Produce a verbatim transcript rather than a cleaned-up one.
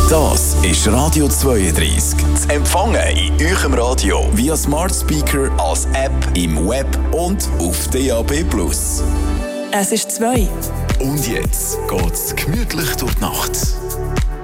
Das ist Radio zweiunddreißig. Zu empfangen in eurem Radio via Smart Speaker, als App, im Web und auf D A B Plus. Es ist zwei. Und jetzt geht's gemütlich durch die Nacht.